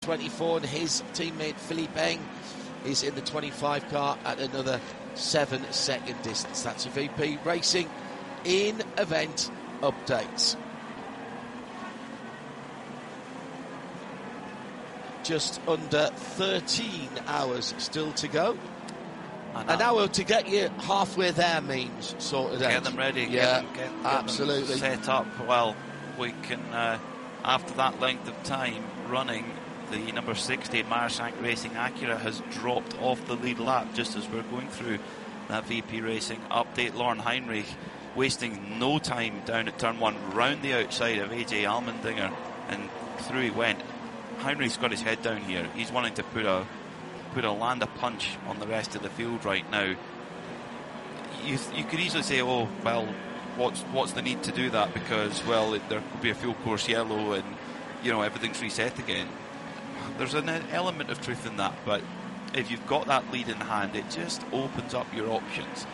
24, and his teammate Philippe Eng is in the 25 car at another 7-second distance. That's your VP Racing in-event updates. Just under 13 hours still to go. An hour to get you halfway there means sorted out. Get them ready. Yeah, get absolutely. Them set up. Well, we can, after that length of time running, the number 60 Marashank Racing Acura has dropped off the lead lap just as we're going through that VP Racing update. Lauren Heinrich wasting no time down at turn 1, round the outside of AJ Allmendinger, and through he went. Heinrich's got his head down here. He's wanting to land a punch on the rest of the field right now. You could easily say, oh, well, what's the need to do that, because, well, there could be a full course yellow and, you know, everything's reset again. There's an element of truth in that, but if you've got that lead in hand, it just opens up your options.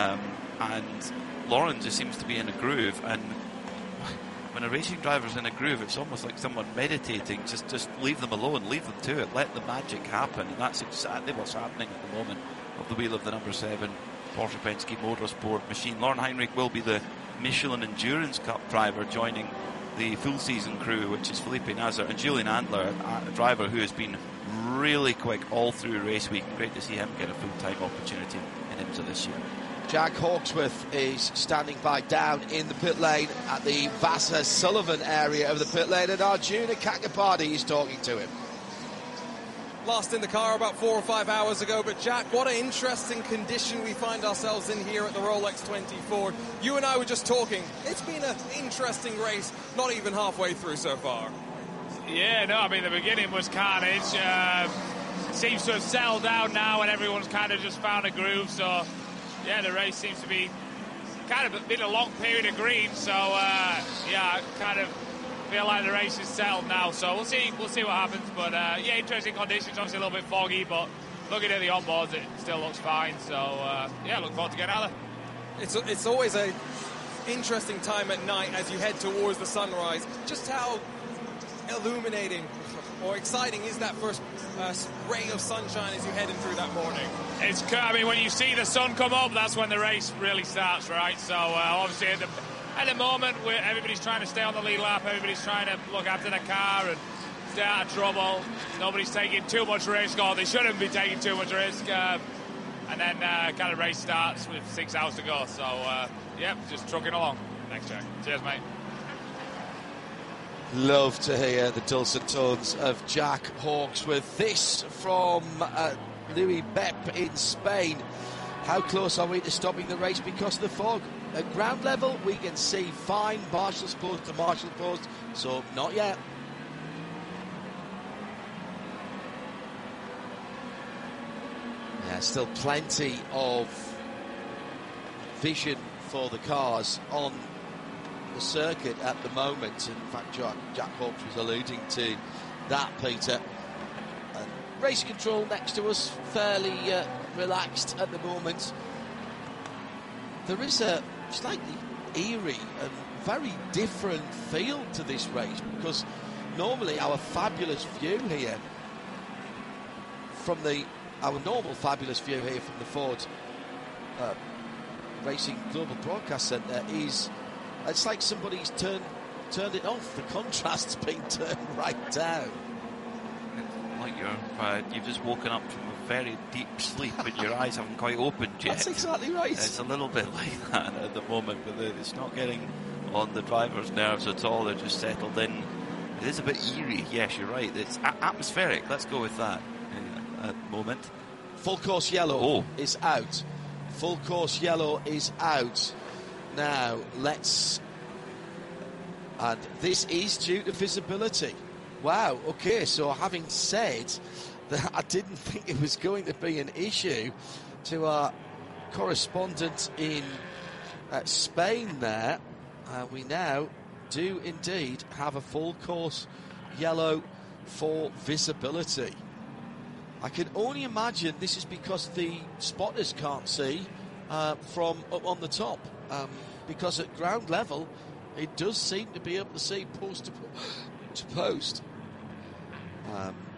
And Lauren just seems to be in a groove, and when a racing driver's in a groove, it's almost like someone meditating. Just leave them alone, leave them to it, let the magic happen, and that's exactly what's happening at the moment of the wheel of the number 7 Porsche Penske Motorsport machine. Lauren Heinrich will be the Michelin Endurance Cup driver, joining the full season crew, which is Felipe Nasr and Julian Andler, a driver who has been really quick all through race week. Great to see him get a full-time opportunity in IMSA this year. Jack Hawksworth is standing by down in the pit lane at the Vassar Sullivan area of the pit lane, and Arjuna Kakapadi is talking to him. Last in the car about 4 or 5 hours ago, but Jack, what an interesting condition we find ourselves in here at the Rolex 24. You and I were just talking. It's been an interesting race, not even halfway through so far. Yeah, no, I mean, the beginning was carnage. Seems to have settled down now, and everyone's kind of just found a groove, so yeah, the race seems to be kind of been a long period of green, so yeah, I kind of feel like the race is settled now, so we'll see what happens. But yeah, interesting conditions, obviously a little bit foggy, but looking at the onboards, it still looks fine. So yeah, look forward to getting out of there. It's always a interesting time at night as you head towards the sunrise. Just how illuminating or exciting is that first ray of sunshine as you're heading through that morning? I mean, when you see the sun come up, that's when the race really starts, right? So obviously at the moment, everybody's trying to stay on the lead lap, everybody's trying to look after the car and stay out of trouble. Nobody's taking too much risk, or they shouldn't be taking too much risk. And then kind of race starts with 6 hours to go. So yeah, just trucking along. Thanks, Jack. Cheers, mate. Love to hear the dulcet tones of Jack Hawksworth. This from Louis Bepp in Spain. How close are we to stopping the race because of the fog? At ground level, we can see fine, marshal's post to marshal post, so not yet. Yeah, still plenty of vision for the cars on the circuit at the moment. In fact, Jack Hawks was alluding to that, Peter. Race control next to us, fairly relaxed at the moment. There is a slightly eerie and very different feel to this race, because normally our fabulous view here from our normal fabulous view here from the Ford Racing Global Broadcast Centre is, it's like somebody's turned it off. The contrast's been turned right down. Like you've just woken up from a very deep sleep and your eyes haven't quite opened yet. That's exactly right. It's a little bit like that at the moment, but it's not getting on the driver's nerves at all. They're just settled in. It is a bit eerie. Yes, you're right. It's atmospheric. Let's go with that at the moment. Full course yellow is out. Full course yellow is out. Now, and this is due to visibility. Wow, okay, so having said that I didn't think it was going to be an issue, to our correspondent in Spain there, we now do indeed have a full course yellow for visibility. I can only imagine this is because the spotters can't see from up on the top, because at ground level it does seem to be able to see post to post.